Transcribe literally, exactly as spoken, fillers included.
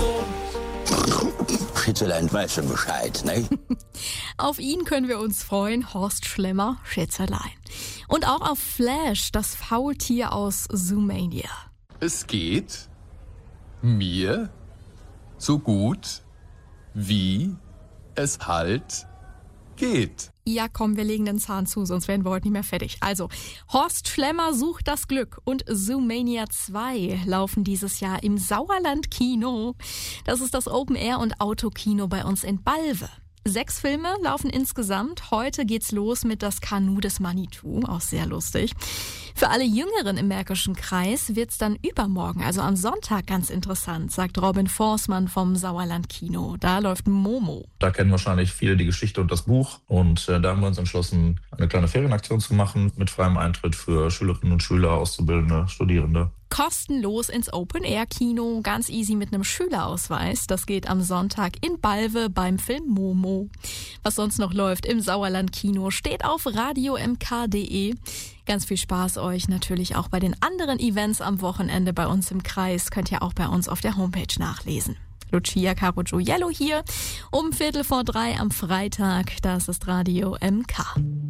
Schätzelein weiß schon Bescheid, ne? Auf ihn können wir uns freuen, Horst Schlemmer, Schätzelein. Und auch auf Flash, das Faultier aus Zoomania. Es geht mir so gut, wie es halt geht. Ja, komm, wir legen den Zahn zu, sonst werden wir heute nicht mehr fertig. Also, Horst Schlemmer sucht das Glück und Zoomania zwei laufen dieses Jahr im Sauerland-Kino. Das ist das Open-Air- und Autokino bei uns in Balve. Sechs Filme laufen insgesamt. Heute geht's los mit Das Kanu des Manitou, auch sehr lustig. Für alle Jüngeren im Märkischen Kreis wird's dann übermorgen, also am Sonntag, ganz interessant, sagt Robin Forsmann vom Sauerland-Kino. Da läuft Momo. Da kennen wahrscheinlich viele die Geschichte und das Buch. Und äh, da haben wir uns entschlossen, eine kleine Ferienaktion zu machen mit freiem Eintritt für Schülerinnen und Schüler, Auszubildende, Studierende. Kostenlos ins Open-Air-Kino, ganz easy mit einem Schülerausweis. Das geht am Sonntag in Balve beim Film Momo. Was sonst noch läuft im Sauerland-Kino, steht auf radio m k punkt d e. Ganz viel Spaß euch natürlich auch bei den anderen Events am Wochenende bei uns im Kreis. Könnt ihr auch bei uns auf der Homepage nachlesen. Lucia Caro Gioiello hier um Viertel vor drei am Freitag. Das ist Radio M K.